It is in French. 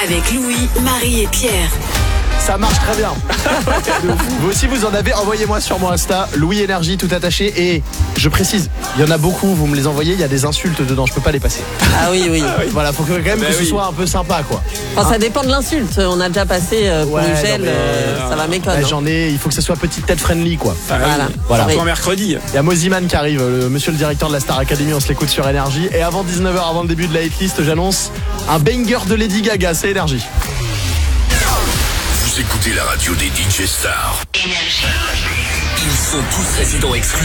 Avec Louis, Marie et Pierre. Ça marche très bien. Vous aussi vous en avez, envoyez-moi sur mon Insta, Louis Énergie tout attaché. Et je précise, il y en a beaucoup, vous me les envoyez, il y a des insultes dedans, je peux pas les passer. Ah oui. Voilà, faut quand même que ce soit un peu sympa quoi. Enfin, ça dépend de l'insulte. On a déjà passé pour Ouais, le gel, non, mais, ça va méconne. Ouais, j'en ai, il faut que ça soit petite tête friendly quoi. Voilà. Pour mercredi. Il y a Moziman qui arrive, le monsieur le directeur de la Star Academy, on se l'écoute sur Énergie. Et avant 19h, avant le début de la hitlist, j'annonce un banger de Lady Gaga, c'est Énergie. Vous écoutez la radio des DJ Stars. Énergie. Ils sont tous résidents exclusifs.